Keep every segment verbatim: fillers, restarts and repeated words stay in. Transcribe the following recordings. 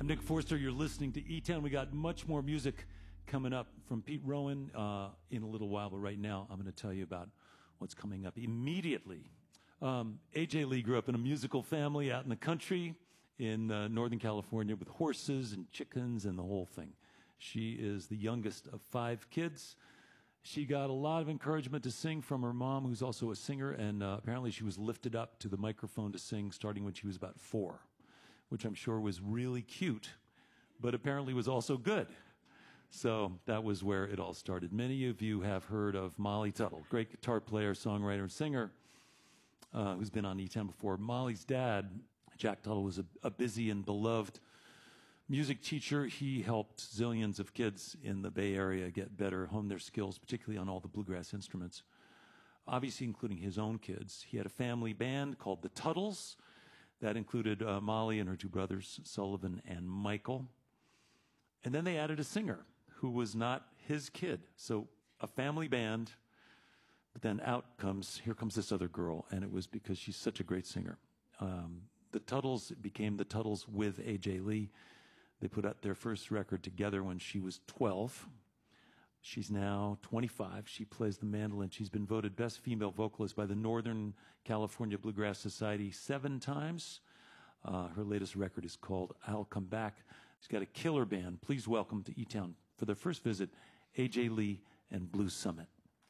I'm Nick Forster. You're listening to E-Town. We got much more music coming up from Pete Rowan uh, in a little while, but right now I'm going to tell you about what's coming up immediately. Um, A J Lee grew up in a musical family out in the country in uh, Northern California with horses and chickens and the whole thing. She is the youngest of five kids. She got a lot of encouragement to sing from her mom, who's also a singer, and uh, apparently she was lifted up to the microphone to sing starting when she was about four, which I'm sure was really cute, but apparently was also good. So that was where it all started. Many of you have heard of Molly Tuttle, great guitar player, songwriter, and singer, uh, who's been on E-Town before. Molly's dad, Jack Tuttle, was a, a busy and beloved music teacher. He helped zillions of kids in the Bay Area get better, hone their skills, particularly on all the bluegrass instruments, obviously including his own kids. He had a family band called the Tuttles that included uh, Molly and her two brothers, Sullivan and Michael. And then they added a singer who was not his kid. So a family band, but then out comes, here comes this other girl, and it was because she's such a great singer. Um, the Tuttles became the Tuttles with A J Lee. They put out their first record together when she was twelve. She's now twenty-five. She plays the mandolin. She's been voted best female vocalist by the Northern California Bluegrass Society seven times. Uh, her latest record is called I'll Come Back. She's got a killer band. Please welcome to E-Town for their first visit, A J Lee and Blue Summit.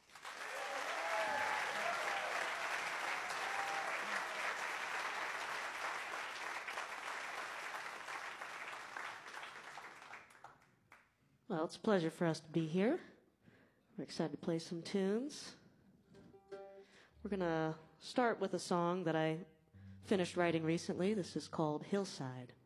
Well, it's a pleasure for us to be here. We're excited to play some tunes. We're going to start with a song that I finished writing recently. This is called Hillside.